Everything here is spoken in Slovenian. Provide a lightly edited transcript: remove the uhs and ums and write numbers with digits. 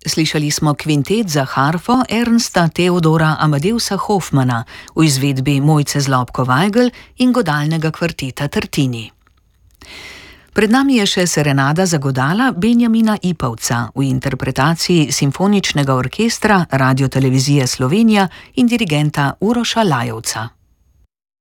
Slišali smo kvintet za harfo Ernsta Theodora Amadeusa Hofmana v izvedbi Mojce Zlobko-Vajgl in godalnega kvarteta Tartini. Pred nami je še serenada za godala Benjamina Ipavca v interpretaciji Simfoničnega orkestra Radiotelevizije Slovenija in dirigenta Uroša Lajovca.